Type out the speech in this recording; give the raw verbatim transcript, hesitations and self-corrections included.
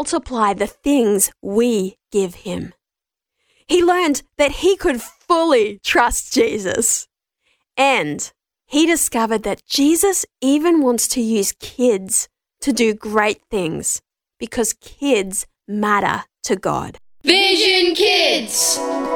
multiply the things we give him. He learned that he could fully trust Jesus. And he discovered that Jesus even wants to use kids to do great things because kids matter to God. Vision Kids!